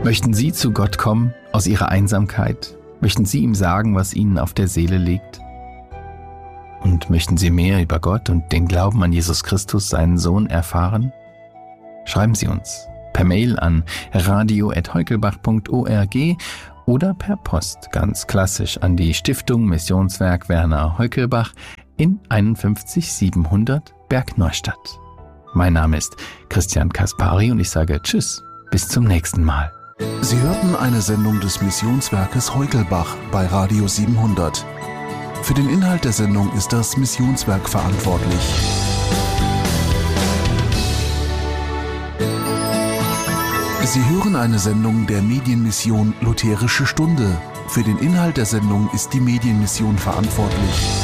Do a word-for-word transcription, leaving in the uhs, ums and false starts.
Möchten Sie zu Gott kommen aus Ihrer Einsamkeit? Möchten Sie ihm sagen, was Ihnen auf der Seele liegt? Und möchten Sie mehr über Gott und den Glauben an Jesus Christus, seinen Sohn, erfahren? Schreiben Sie uns per Mail an radio at heukelbach punkt org oder per Post ganz klassisch an die Stiftung Missionswerk Werner Heukelbach in einundfünfzig siebenhundert Bergneustadt. Mein Name ist Christian Kaspari und ich sage Tschüss, bis zum nächsten Mal. Sie hörten eine Sendung des Missionswerkes Heukelbach bei Radio siebenhundert. Für den Inhalt der Sendung ist das Missionswerk verantwortlich. Sie hören eine Sendung der Medienmission Lutherische Stunde. Für den Inhalt der Sendung ist die Medienmission verantwortlich.